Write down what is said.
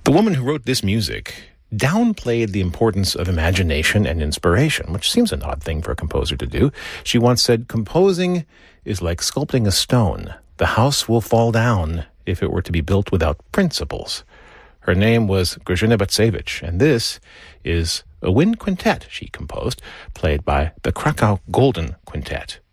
The woman who wrote this music downplayed the importance of imagination and inspiration, which seems an odd thing for a composer to do. She once said, "Composing is like sculpting a stone. The house will fall down if it were to be built without principles." Her name was Grażyna Bacewicz, and this is a wind quintet she composed, played by the Krakow Golden Quintet.